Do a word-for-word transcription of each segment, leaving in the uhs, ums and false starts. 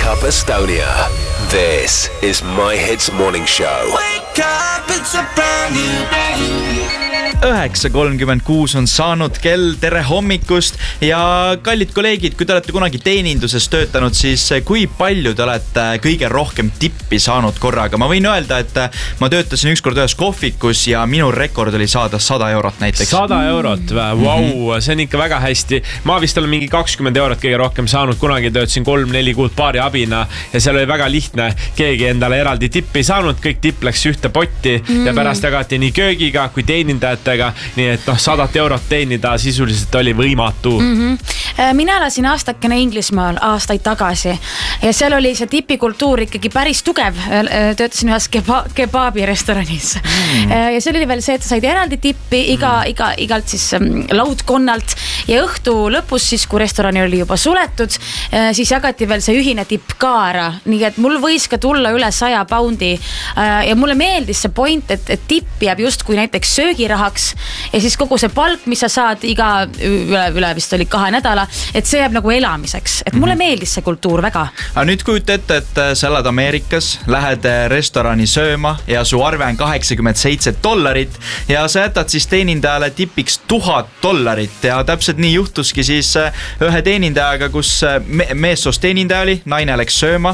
Up Estonia. This is My Hits Morning Show. Wake up, it's a brand new day. üheksa kolmkümmend kuus on saanud kell, tere hommikust ja kallid kolleegid, kui te olete kunagi teeninduses töötanud, siis kui palju te olete kõige rohkem tippi saanud korraga? Ma võin öelda, et ma töötasin ükskord ühes kohvikus ja minu rekord oli saada sada eurot näiteks. sada eurot, vau, wow, see on ikka väga hästi. Ma vist olen mingi kakskümmend eurot kõige rohkem saanud, kunagi töötasin kolm-neli kuud baari abina ja seal oli väga lihtne, keegi endale eraldi tippi ei saanud, kõik tipp läks ühte potti mm. ja pärast jagati nii köögiga kui teenindajatega, nii et noh, sadat eurot teenida sisuliselt oli võimatu. Mm-hmm. Mina elasin aastakene Inglismaal aastaid tagasi ja seal oli see tipikultuur ikkagi päris tugev. Töötasin ühes keba, kebaabi restoranis mm. ja seal oli veel see, et said eraldi tippi iga, mm. iga, igalt siis laudkonnalt ja õhtu lõpus siis, kui restorani oli juba suletud, siis jagati veel see ühine tipp ka ära, nii et mul võis ka tulla üle saja poundi ja mulle meeldis see point, et, et tipp jääb just kui näiteks söögirahaks ja siis kogu see palk, mis sa saad iga üle, üle vist oli kahe nädala, et see jääb nagu elamiseks, et mulle meeldis see kultuur väga. Aga nüüd kujuta ette, et sa elad Ameerikas, lähed restorani sööma ja su arve on kaheksakümmend seitse dollarit ja sa jätad siis teenindajale tipiks tuhat dollarit ja täpselt nii juhtuski siis ühe teenindajaga, kus meessoost teenindaja oli, naine läks sööma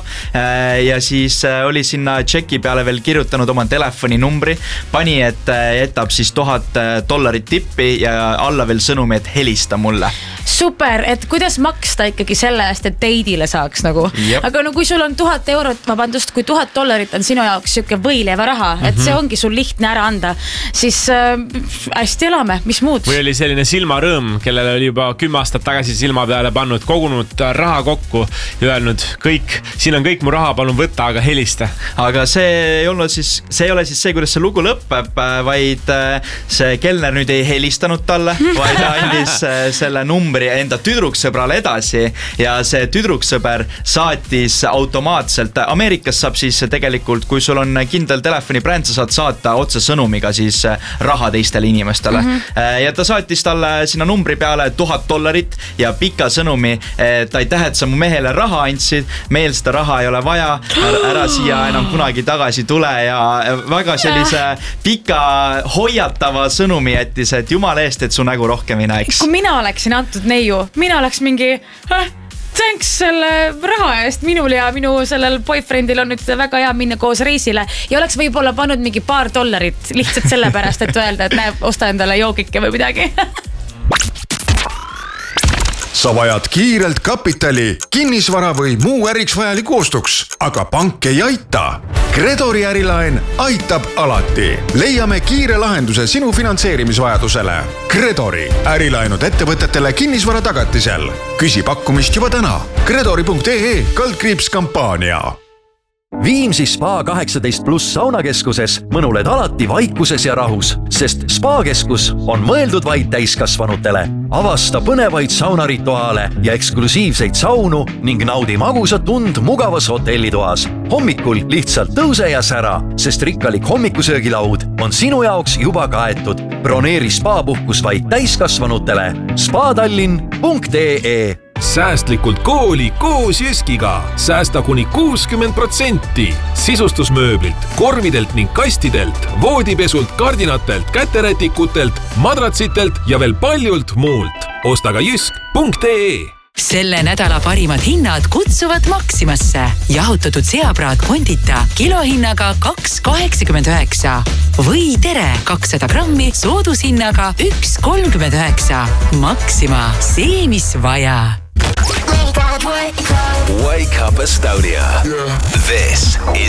ja siis oli sinna tšeki peale veel kirjutanud oma telefoninumbri, pani, et jätab siis tuhat dollarit tippi ja alla veel sõnumi, et helista mulle. Super, et kuidas maksta ikkagi selle eest, et teidile saaks nagu. Jep. Aga no kui sul on tuhat eurot, vabandust, kui tuhat dollarit on sinu jaoks siuke võileiva raha, et mm-hmm. see ongi sul lihtne ära anda, siis äh, hästi elame, mis muud? Või oli selline silmarõõm, kellel oli juba kümme aastat tagasi silma peale pannud, kogunud raha kokku ja öelnud, kõik, siin on kõik mu raha, palun võtta, aga helista. Aga see ei olnud siis, see ei ole siis see, kuidas see lugu lõpeb, vaid see kelner nüüd ei helistanud talle, vaid andis selle numbri enda tüdruksõbrale edasi ja see tüdruksõber saatis automaatselt. Ameerikas saab siis tegelikult, kui sul on kindel telefonibränd, sa saad saata otse sõnumiga siis raha teistele inimestele. Mm-hmm. Ja ta saatis talle sinna numbri peale tuhat dollarit ja pika sõnumi, et aitäh, et sa mu mehele raha andsid, meil seda raha ei ole vaja, ära, ära siia enam kunagi tagasi tule ja väga sellise pika hoiatava sõnumi jättis, et jumala eest, et su nägu rohkem ei näeks. Kui mina oleksin antud neiu, mina oleks mingi äh, thanks selle raha eest minul ja minu sellel boyfriendil on nüüd väga hea minna koos reisile ja oleks võib-olla pannud mingi paar dollarit lihtsalt sellepärast, et öelda, et näeb, osta endale joogike või midagi. Sa vajad kiirelt kapitali, kinnisvara või muu äriks vajaliku ostuks, aga pank ei aita. Credori ärilaen aitab alati. Leiame kiire lahenduse sinu finantseerimisvajadusele. Credori ärilaenud ettevõtetele kinnisvara tagatisel. Küsi pakkumist juba täna. Credori punkt ee kaldkriips kampaania. Viimsi Spa kaheksateist pluss saunakeskuses mõnuled alati vaikuses ja rahus, sest Spa-keskus on mõeldud vaid täiskasvanutele. Avasta põnevaid saunarituaale ja eksklusiivseid saunu ning naudi magusat tund mugavas hotellitoas. Hommikul lihtsalt tõuse ja sära, sest rikkalik hommikusöögilaud on sinu jaoks juba kaetud. Broneeri Spa-puhkus vaid täiskasvanutele. spadallinn punkt ee Säästlikult kooli koos Jyskiga. Säästa kuni kuuskümmend protsenti. Sisustusmööblilt, korvidelt ning kastidelt, voodipesult, kardinatelt, käterätikutelt, madratsitelt ja veel paljult muult. Osta ka jysk punkt ee. Selle nädala parimad hinnad kutsuvad Maximasse. Jahutatud seapraad kondita kilohinnaga kaks kaheksakümmend üheksa. Või tere kakssada grammi soodushinnaga üks kolmkümmend üheksa. Maxima, see mis vaja. Wake up Estonia. This is